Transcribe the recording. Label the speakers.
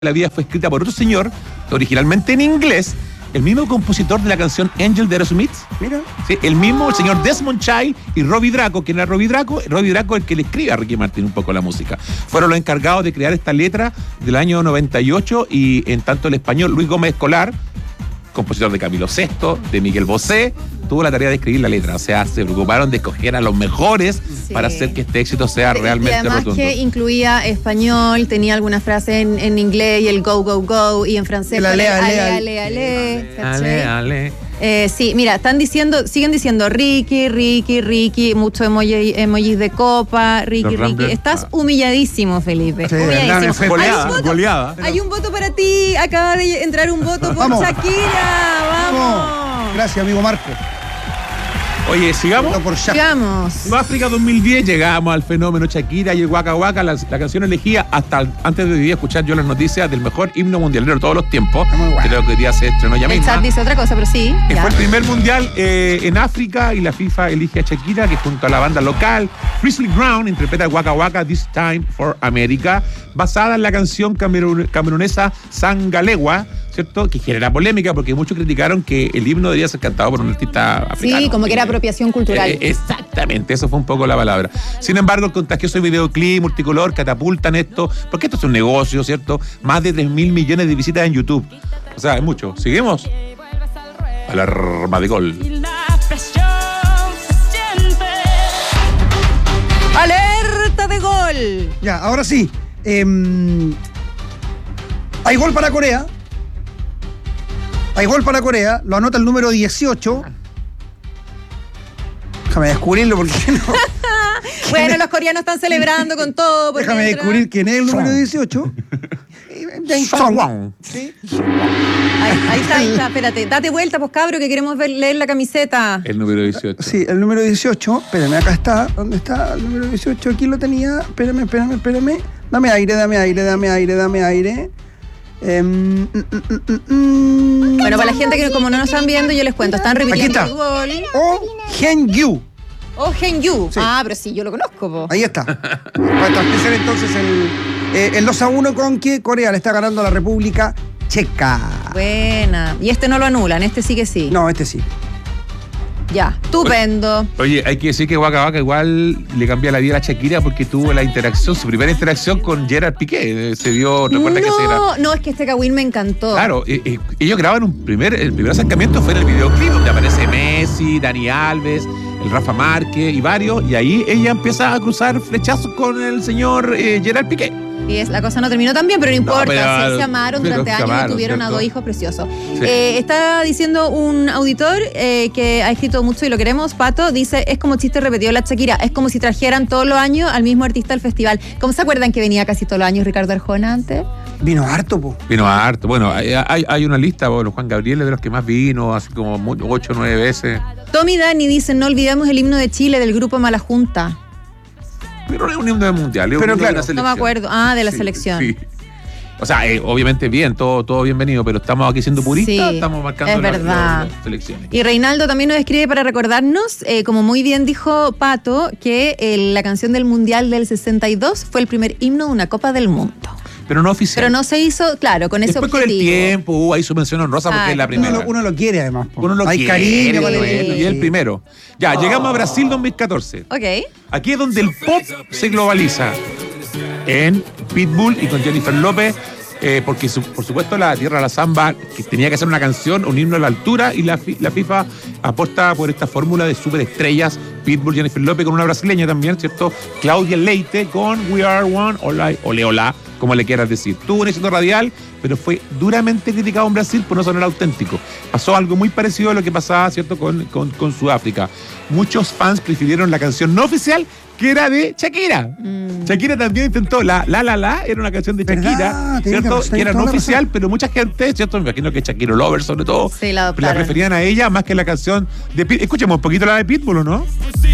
Speaker 1: la vida fue escrita por otro señor, originalmente en inglés, el mismo compositor de la canción Angel de Aerosmith.
Speaker 2: Mira.
Speaker 1: Sí, el mismo, el señor Desmond Child y Robbie Draco. ¿Quién era Robbie Draco? Robbie Draco es el que le escribe a Ricky Martin un poco la música. Fueron los encargados de crear esta letra del año 98 y en tanto el español Luis Gómez Escolar, compositor de Camilo VI, de Miguel Bosé, tuvo la tarea de escribir la letra. O sea, se preocuparon de escoger a los mejores para hacer que este éxito sea realmente
Speaker 3: y además
Speaker 1: rotundo.
Speaker 3: Que incluía español, tenía algunas frases en inglés y el go, go, go, y en francés
Speaker 2: El ale,
Speaker 1: Ale.
Speaker 3: Sí, mira, siguen diciendo Ricky, muchos emojis de copa, Ricky. Estás humilladísimo, Felipe.
Speaker 2: Sí,
Speaker 3: humilladísimo.
Speaker 1: Goleada.
Speaker 3: Hay un voto para ti, acaba de entrar un voto por
Speaker 2: Vamos.
Speaker 3: Shakira. ¡Vamos!
Speaker 2: Gracias, amigo Marco.
Speaker 1: Oye, sigamos.
Speaker 2: Por Shakira.
Speaker 3: Sigamos.
Speaker 1: África 2010, llegamos al fenómeno Shakira y el Waka Waka, la canción elegida hasta antes de hoy día escuchar yo las noticias del mejor himno mundialero de todos los tiempos.
Speaker 2: Muy bueno.
Speaker 1: Creo que hoy día se estrenó ya
Speaker 3: El
Speaker 1: misma.
Speaker 3: chat dice otra cosa, pero sí.
Speaker 1: Que
Speaker 3: Ya.
Speaker 1: fue el primer mundial en África y la FIFA elige a Shakira, que junto a la banda local Grizzly Ground interpreta Waka Waka This Time for America, basada en la canción camerunesa Sangalewa, ¿cierto? Que genera polémica porque muchos criticaron que el himno debería ser cantado por un artista africano.
Speaker 3: Sí, como que era apropiación cultural.
Speaker 1: Exactamente, eso fue un poco la palabra. Sin embargo, el contagioso videoclip multicolor catapultan esto, porque esto es un negocio, ¿cierto? Más de 3.000 millones de visitas en YouTube. O sea, es mucho. ¿Seguimos? Alarma de gol.
Speaker 3: ¡Alerta de gol!
Speaker 2: Ya, ahora sí. Hay gol para Corea. Lo anota el número 18. Déjame descubrirlo porque no.
Speaker 3: Bueno, los coreanos están celebrando con todo. por
Speaker 2: Déjame
Speaker 3: mientras.
Speaker 2: descubrir quién es el número 18. James Song. ¿Sí?
Speaker 3: Ahí está, espérate. Date vuelta, pues cabro, que queremos leer la camiseta.
Speaker 1: El número 18.
Speaker 2: Sí, el número 18. Espérame, acá está. ¿Dónde está el número 18? Aquí lo tenía. Espérame. Dame aire.
Speaker 3: Bueno, para la gente que como no nos están viendo, yo les cuento. Están repitiendo
Speaker 2: Aquí
Speaker 3: el
Speaker 2: está.
Speaker 3: gol.
Speaker 2: Oh Hyun-yu.
Speaker 3: Oh, Hen-yu.
Speaker 2: Sí.
Speaker 3: Ah, pero sí, yo lo conozco, po.
Speaker 2: Ahí está. Para establecer entonces el 2-1 con que Corea le está ganando a la República Checa.
Speaker 3: Buena. Y este no lo anulan, este sí que sí.
Speaker 2: No, este sí.
Speaker 3: Ya, estupendo.
Speaker 1: Oye, hay que decir que Waka Waka igual le cambia la vida a la Shakira porque tuvo su primera interacción con Gerard Piqué. Se dio, recuerda que se era.
Speaker 3: No, es que este Kawin me encantó.
Speaker 1: Claro, ellos graban el primer acercamiento fue en el videoclip donde aparece Messi, Dani Alves, el Rafa Márquez y varios, y ahí ella empieza a cruzar flechazos con el señor Gerard Piqué.
Speaker 3: Y la cosa no terminó tan bien, pero no importa.
Speaker 1: pero-
Speaker 3: Sí, se amaron
Speaker 1: pero
Speaker 3: durante
Speaker 1: se
Speaker 3: años
Speaker 1: amaron,
Speaker 3: y tuvieron a
Speaker 1: ¿cierto?
Speaker 3: dos hijos preciosos.
Speaker 1: Sí.
Speaker 3: Está diciendo un auditor que ha escrito mucho y lo queremos, Pato, dice, es como chiste repetido la Shakira, es como si trajeran todos los años al mismo artista al festival. ¿Cómo se acuerdan que venía casi todos los años Ricardo Arjona antes?
Speaker 2: Vino harto, po.
Speaker 1: Vino harto. Bueno, hay una lista, bueno, Juan Gabriel es de los que más vino, así como 8 o 9 veces.
Speaker 3: Tommy Dani dice, no olvidemos el himno de Chile del grupo Mala Junta.
Speaker 1: Pero no es un himno mundial, es un
Speaker 2: Pero
Speaker 1: himno de
Speaker 2: claro,
Speaker 1: la selección.
Speaker 3: No me acuerdo. Ah, de la selección.
Speaker 1: Sí. O sea, obviamente bien, todo bienvenido, pero estamos aquí siendo puristas,
Speaker 3: Sí,
Speaker 1: estamos marcando
Speaker 3: es verdad.
Speaker 1: las selecciones.
Speaker 3: Y Reinaldo también nos escribe para recordarnos, como muy bien dijo Pato, que la canción del Mundial del 62 fue el primer himno de una Copa del Mundo.
Speaker 1: Pero no oficial.
Speaker 3: Pero no se hizo, claro, con ese
Speaker 1: Después con
Speaker 3: objetivo.
Speaker 1: el tiempo hubo ahí su mención honrosa porque es la primera.
Speaker 2: Uno lo quiere además, po.
Speaker 1: Uno lo
Speaker 2: Hay
Speaker 1: quiere,
Speaker 2: cariño con
Speaker 1: bueno,
Speaker 2: el
Speaker 1: y es el primero. Ya, llegamos a Brasil 2014.
Speaker 3: Ok.
Speaker 1: Aquí es donde el pop se globaliza. En Pitbull y con Jennifer López, porque por supuesto la Tierra de la Samba, que tenía que ser una canción, un himno a la altura, y la FIFA aporta por esta fórmula de superestrellas, Pitbull, Jennifer López, con una brasileña también, ¿cierto? Claudia Leite con We Are One, ole, hola, como le quieras decir. Tuvo un éxito radial, pero fue duramente criticado en Brasil por no sonar auténtico. Pasó algo muy parecido a lo que pasaba, ¿cierto?, con Sudáfrica. Muchos fans prefirieron la canción no oficial, que era de Shakira. Shakira también intentó La, era una canción de
Speaker 2: ¿Verdad?
Speaker 1: Shakira,
Speaker 2: Tenés
Speaker 1: ¿cierto?
Speaker 2: razón,
Speaker 1: Que era no
Speaker 2: toda la
Speaker 1: oficial,
Speaker 2: razón.
Speaker 1: pero mucha gente, ¿cierto? Me imagino que Shakira Lover, sobre todo,
Speaker 3: Sí, la adoptaron.
Speaker 1: preferían a ella más que la canción de Pitbull. Escuchemos un poquito la de Pitbull, ¿o no?